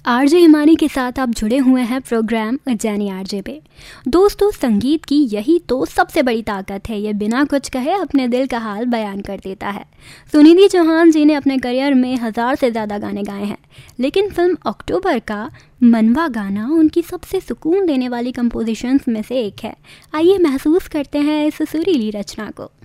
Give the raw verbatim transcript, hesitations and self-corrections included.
RJ Himani के साथ आप जुड़े हुए हैं प्रोग्राम उज्जैनी आरजे पे। दोस्तों, संगीत की यही तो सबसे बड़ी ताकत है, ये बिना कुछ कहे अपने दिल का हाल बयान कर देता है। सुनिधि चौहान जी ने अपने करियर में हज़ार से ज़्यादा गाने गाए हैं, लेकिन फिल्म अक्टूबर का मनवा गाना उनकी सबसे सुकून देने वाली कंपोजिशंस में से एक है। आइए महसूस करते हैं इस सुरीली रचना को।